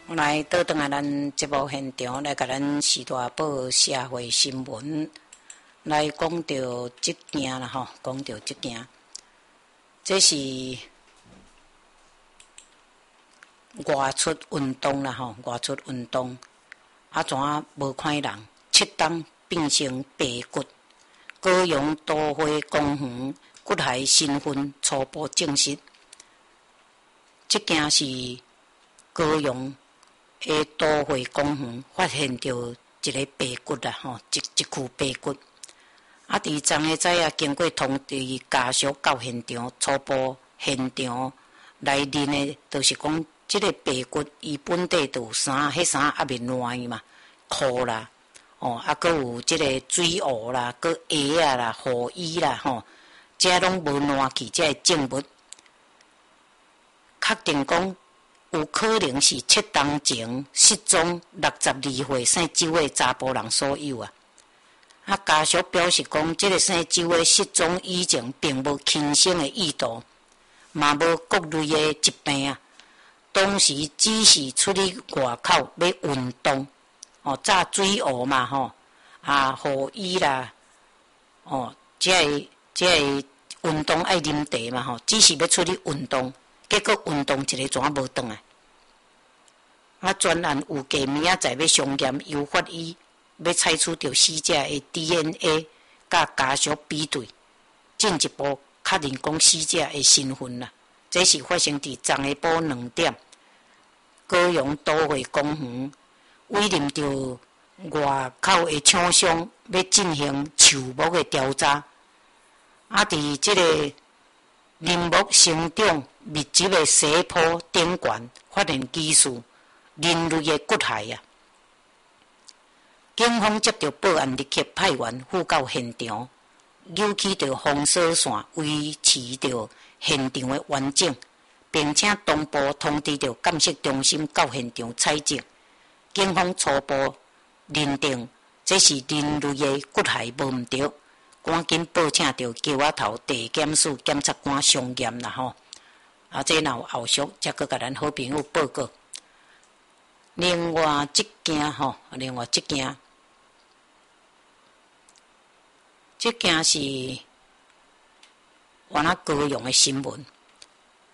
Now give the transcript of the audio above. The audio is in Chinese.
我来倒转来咱节目现场来甲咱时代报社会新闻，来讲到即件啦吼，讲到即件，这是外出运动啦吼，外出运动啊怎无看人7档变成白骨，高雄都会公园骨骸身份初步证实，即件是高雄的都会公园发现到一个白骨啦吼，一具白骨。啊，伫昨下早啊，经过通知家属到现场，初步现场内认的，就是讲即个白骨伊本地就有衫，迄衫还未烂嘛，裤啦，啊，搁有即个水壶啦，搁鞋啊啦，护衣啦吼，这拢无烂去，这证物确定讲。有可能是7档前失踪62岁姓周的查甫人所有啊！啊，家属表示讲，这个姓周的失踪以前并无轻生的意图，嘛无各类的疾病啊。当时只是出去外口要运动，炸水壶嘛吼，啊，护衣啦，这运动爱啉茶嘛吼，只是要出去运动。结果运动一个怎无转来？啊，专案有计明仔载要上验由法医，要采取到死者的 DNA， 甲家属比对，进一步确认讲死者的身份啦。这是发生伫昨下晡2点，高雄都会公园委任着外口的厂商要进行树木的调查。啊，伫这个林木生长密集的西坡顶悬，发现疑似人类的骨骸啊！警方接到报案，立刻派员赴到现场，扭起着封锁线，维持着现场的完整，并且同步通知着监视中心到现场采证。警方初步认定这是人类的骨骸无毋对。赶紧报请着桥仔头地检署检察官上验啦吼，啊，这若有后续，则搁甲咱好朋友报告。另外即件吼，即件是原来高雄的新闻，